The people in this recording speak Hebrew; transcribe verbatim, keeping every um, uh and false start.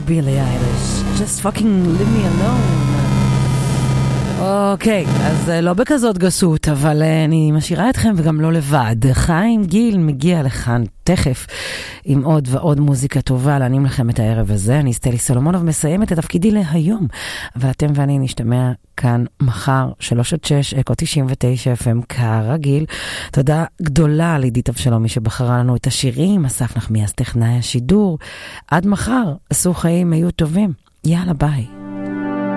בילי אייליש. Just fucking leave me alone. אוקיי, אז לא בכזאת גסות, אבל אני משאירה אתכם וגם לא לבד. חיים גיל מגיע לכאן תכף עם עוד ועוד מוזיקה טובה להנים לכם את הערב הזה. אני סטלי סולומונוב, מסיימת את תפקידי להיום, אבל אתם ואני נשתמע כאן מחר, שלוש עד שש, אקו תשעים ותשע אף אם כרגיל. תודה גדולה לידית אבשלומי שבחרה לנו את השירים, אסף נחמיאס טכנאי השידור. עד מחר, עשו חיים, היו טובים. יאללה, ביי.